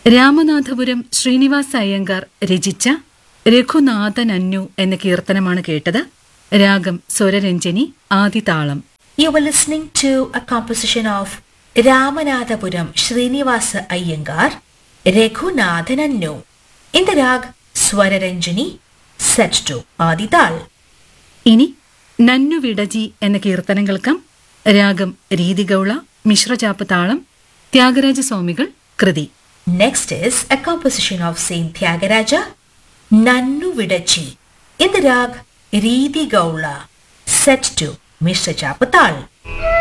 രാമനാഥപുരം ശ്രീനിവാസ അയ്യങ്കാർ രചിച്ച രഘുനാഥനന്നു എന്ന കീർത്തനമാണ് കേട്ടത്. രാഗം സ്വരരഞ്ജനി, ആദിതാളം. You were listening to a composition of Ramanathapuram Srinivasa Iyengar, Raghunathanannu, in the rag Swararanjani, set to Adital. ഇനി നന്നു വിടജി എന്ന കീർത്തനം കേൾക്കാം. രാഗം രീതിഗൗള, മിശ്രചാപ്പ് താളം, ത്യാഗരാജസ്വാമികൾ കൃതി. Next is a composition of Saint Tyagaraja, Nannu Vidachi, in the rag Ridi Gaula, set to Mishra Chapatal.